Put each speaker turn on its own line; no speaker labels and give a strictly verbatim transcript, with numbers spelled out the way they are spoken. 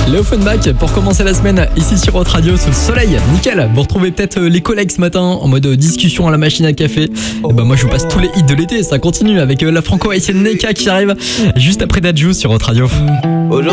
Le Offenbach pour commencer la semaine ici sur Hot Radio sous le soleil. Nickel. Vous retrouvez peut-être les collègues ce matin en mode discussion à la machine à café. Et bah moi je vous passe tous les hits de l'été. Ça continue avec la franco-haïtienne Neka qui arrive juste après Dadju sur Hot Radio.